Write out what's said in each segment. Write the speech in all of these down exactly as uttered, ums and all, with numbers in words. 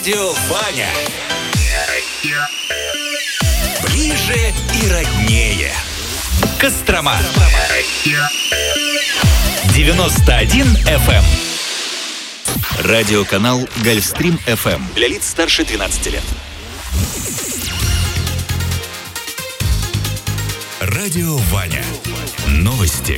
Радио Ваня. Ближе и роднее. Кострома. девяносто один эф эм. Радиоканал Гольфстрим эф эм для лиц старше двенадцати лет. Радио Ваня. Новости.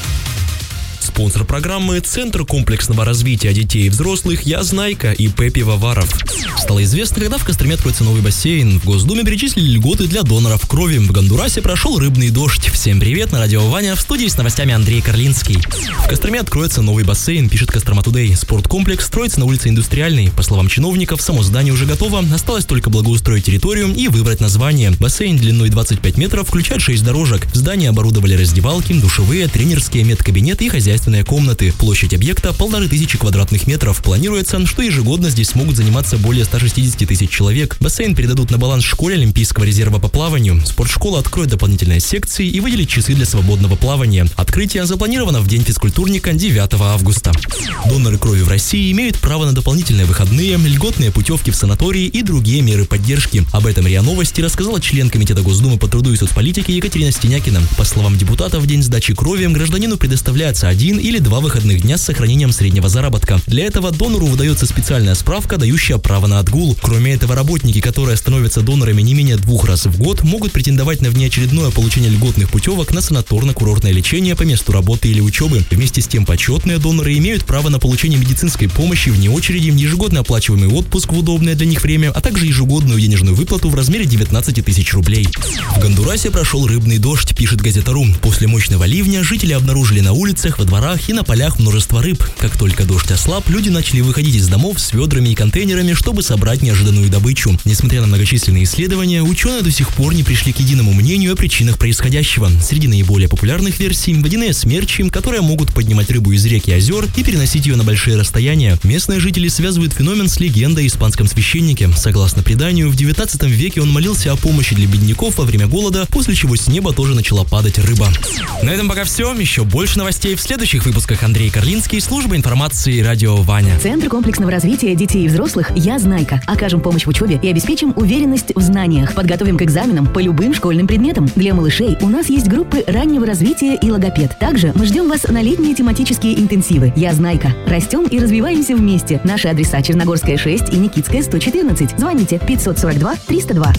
Спонсор программы — Центр комплексного развития детей и взрослых «Я Знайка» и ИП Пивоваров. Стало известно, когда в Костроме откроется новый бассейн. В Госдуме перечислили льготы для доноров крови. В Гондурасе прошел рыбный дождь. Всем привет, на радио Ваня, в студии с новостями Андрей Карлинский. В Костроме откроется новый бассейн, пишет Кострома Тудей. Спорткомплекс строится на улице Индустриальной. По словам чиновников, само здание уже готово. Осталось только благоустроить территорию и выбрать название. Бассейн длиной двадцать пять метров включает шесть дорожек. В здании оборудовали раздевалки, душевые, тренерские, медкабинеты и хозяйственные комнаты. Площадь объекта — полторы тысячи квадратных метров. Планируется, что ежегодно здесь смогут заниматься более ста шестидесяти тысяч человек. Бассейн передадут на баланс школе Олимпийского резерва по плаванию. Спортшкола откроет дополнительные секции и выделит часы для свободного плавания. Открытие запланировано в день физкультурника девятого августа. Доноры крови в России имеют право на дополнительные выходные, льготные путевки в санатории и другие меры поддержки. Об этом РИА Новости рассказала член Комитета Госдумы по труду и соцполитике Екатерина Стенякина. По словам депутата, в день сдачи крови гражданину предоставляется один или два выходных дня с сохранением среднего заработка. Для этого донору выдается специальная справка, дающая право на отгул. Кроме этого, работники, которые становятся донорами не менее двух раз в год, могут претендовать на внеочередное получение льготных путевок на санаторно-курортное лечение по месту работы или учебы. Вместе с тем, почетные доноры имеют право на получение медицинской помощи вне очереди, ежегодно оплачиваемый отпуск в удобное для них время, а также ежегодную денежную выплату в размере девятнадцати тысяч рублей. В Гондурасе прошел рыбный дождь, пишет Газета.ру. После мощного ливня жители обнаружили на улицах, во дворах и на полях множество рыб. Как только дождь ослаб, люди начали выходить из домов с ведрами и контейнерами, чтобы собрать неожиданную добычу. Несмотря на многочисленные исследования, ученые до сих пор не пришли к единому мнению о причинах происходящего. Среди наиболее популярных версий — водяные смерчи, которые могут поднимать рыбу из рек и озер и переносить ее на большие расстояния. Местные жители связывают феномен с легендой о испанском священнике. Согласно преданию, в девятнадцатом веке он молился о помощи для бедняков во время голода, после чего с неба тоже начала падать рыба. На этом пока все. Еще больше новостей в следующих выпусках. Андрей Карлинский, служба информации «Радио Ваня». Центр комплексного развития детей и взрослых «Я Знайка». Окажем помощь в учебе и обеспечим уверенность в знаниях. Подготовим к экзаменам по любым школьным предметам. Для малышей у нас есть группы раннего развития и логопед. Также мы ждем вас на летние тематические интенсивы. «Я Знайка». Растем и развиваемся вместе. Наши адреса: Черногорская шесть и Никитская сто четырнадцать. Звоните пятьсот сорок два триста два.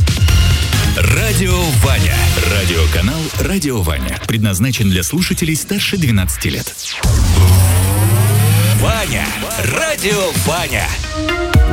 Радио Ваня. Радиоканал Радио Ваня. Предназначен для слушателей старше двенадцати лет. Ваня. Радио Ваня.